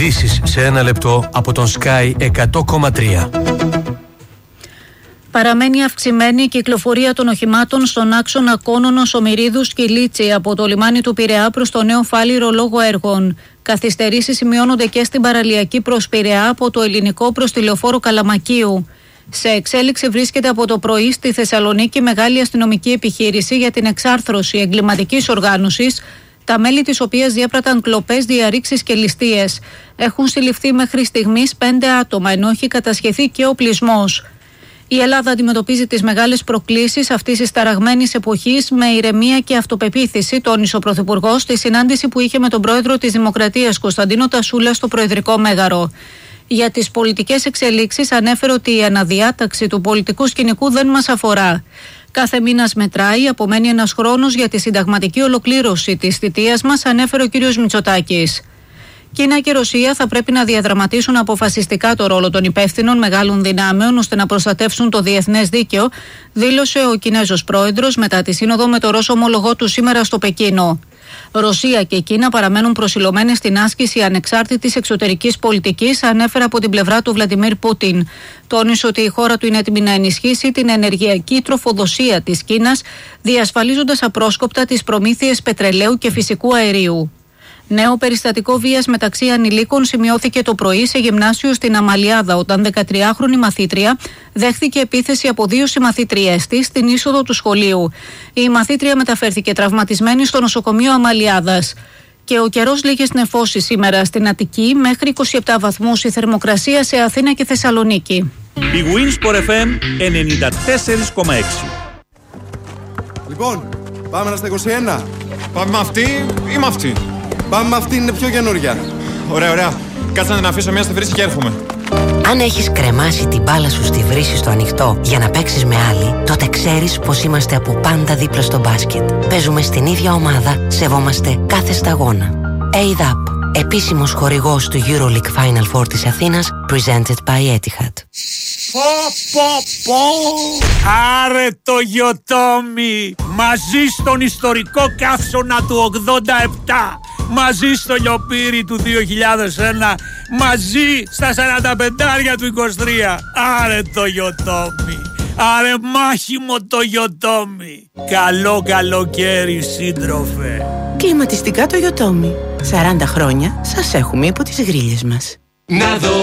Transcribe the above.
Ειδήσεις σε 1 λεπτό από τον Sky 100,3. Παραμένει αυξημένη η κυκλοφορία των οχημάτων στον άξονα Κόνονος Ομηρίδους Κιλίτσι από το λιμάνι του Πειραιά προς το Νέο Φάληρο λόγω έργων. Καθυστερήσεις σημειώνονται και στην παραλιακή προς Πειραιά από το Ελληνικό προς τη λεωφόρο Καλαμακίου. Σε εξέλιξη βρίσκεται από το πρωί στη Θεσσαλονίκη μεγάλη αστυνομική επιχείρηση για την εξάρθρωση εγκληματικής οργάνωσης, τα μέλη της οποίας διέπραταν κλοπές, διαρρήξεις και ληστείες. Έχουν συλληφθεί μέχρι στιγμής 5 άτομα, ενώ έχει κατασχεθεί και οπλισμός. Η Ελλάδα αντιμετωπίζει τις μεγάλες προκλήσεις αυτής της ταραγμένης εποχής με ηρεμία και αυτοπεποίθηση, τόνισε ο Πρωθυπουργός στη συνάντηση που είχε με τον Πρόεδρο της Δημοκρατίας Κωνσταντίνο Τασούλα στο Προεδρικό Μέγαρο. Για τις πολιτικές εξελίξεις ανέφερε ότι η αναδιάταξη του πολιτικού σκηνικού δεν μας αφορά. Κάθε μήνας μετράει, απομένει ένας χρόνος για τη συνταγματική ολοκλήρωση της θητείας μας, ανέφερε ο κ. Μητσοτάκης. Κίνα και Ρωσία θα πρέπει να διαδραματίσουν αποφασιστικά το ρόλο των υπεύθυνων μεγάλων δυνάμεων ώστε να προστατεύσουν το διεθνές δίκαιο, δήλωσε ο Κινέζος πρόεδρος μετά τη σύνοδο με το Ρώσο ομολογό του σήμερα στο Πεκίνο. Ρωσία και Κίνα παραμένουν προσιλωμένες στην άσκηση ανεξάρτητης εξωτερικής πολιτικής, ανέφερε από την πλευρά του Βλαντιμίρ Πούτιν. Τόνισε ότι η χώρα του είναι έτοιμη να ενισχύσει την ενεργειακή τροφοδοσία της Κίνας, διασφαλίζοντας απρόσκοπτα τις προμήθειες πετρελαίου και φυσικού αερίου. Νέο περιστατικό βίας μεταξύ ανηλίκων σημειώθηκε το πρωί σε γυμνάσιο στην Αμαλιάδα, όταν 13χρονη μαθήτρια δέχθηκε επίθεση από 2 συμμαθήτριές της στην είσοδο του σχολείου. Η μαθήτρια μεταφέρθηκε τραυματισμένη στο νοσοκομείο Αμαλιάδας. Και ο καιρός λίγες νεφώσεις σήμερα στην Αττική, μέχρι 27 βαθμούς η θερμοκρασία σε Αθήνα και Θεσσαλονίκη. Η Winsport FM 94,6. Λοιπόν, πάμε στα 21. Πάμε με αυτή ή με αυτή? Πάμε με αυτή, είναι πιο καινούργια. Ωραία, ωραία. Κάτσε να αφήσω μια στη βρύση και έρχομαι. Αν έχεις κρεμάσει την μπάλα σου στη βρύση στο ανοιχτό για να παίξεις με άλλη, τότε ξέρεις πως είμαστε από πάντα δίπλα στο μπάσκετ. Παίζουμε στην ίδια ομάδα, σεβόμαστε κάθε σταγόνα. ADAP, επίσημος χορηγός του EuroLeague Final Four της Αθήνας, presented by Etihad. Άρε το Γιοτόμι! Μαζί στον ιστορικό καύσωνα του 87, μαζί στο λιοπύρι του 2001, μαζί στα 45 του 23. Άρε το Γιοτόμι! Άρε μάχημο το Γιοτόμι! Καλό καλοκαίρι, σύντροφε! Κλιματιστικά το Γιοτόμι. 40 χρόνια σας έχουμε υπό τις γρίλες μας. Να δω